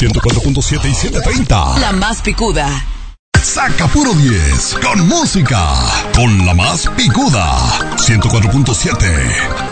104.7 y 730. La más picuda. Saca puro 10 con música. Con la más picuda. 104.7.